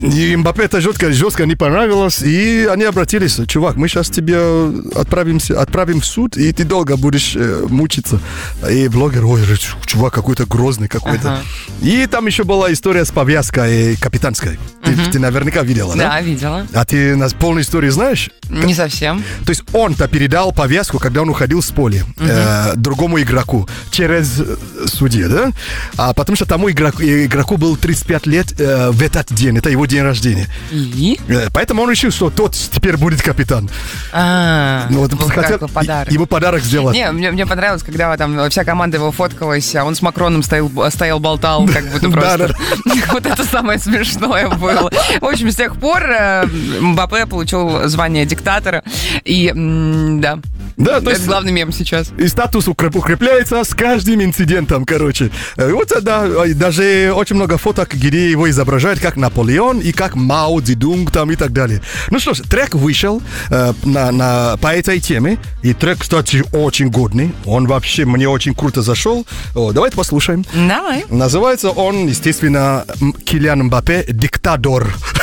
И Мбаппе это жестко не понравилось, и они обратились: чувак, мы сейчас тебя отправим в суд, и ты долго будешь мучиться. И блогер: ой, чувак какой-то грозный какой-то. И там еще была история с повязкой капитанской. Ты наверняка видела, да? Да, видела. А ты полную историю знаешь? Не совсем. То есть он-то передал повязку, когда он уходил с поля, другому игроку через судью, да? Потому что тому игроку был 35 лет в этот день, это его день рождения. И? Поэтому он решил, что тот теперь будет капитан. Хотел подарок. Ему подарок сделать. Не, мне понравилось, когда там вся команда его фоткалась, а он с Макроном стоял, болтал, как будто просто. Вот это самое смешное было. В общем, с тех пор Мбаппе получил звание диктатора. И да. Да, это главный мем сейчас. И статус укрепляется с каждым инцидентом, короче. Вот, да, даже очень много фоток, где его изображают как Наполеон и как Мао Цзэдун там и так далее. Ну что ж, трек вышел по этой теме. И трек, кстати, очень годный. Он вообще мне очень круто зашел. Давайте послушаем. Давай. Называется он, естественно, Килиан Мбаппе «Диктатор».